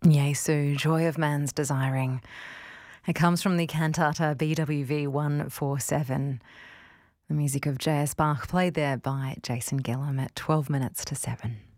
Jesu, Joy of Man's Desiring. It comes from the cantata BWV 147. The music of J.S. Bach, played there by Jason Gillum at 12 minutes to 7.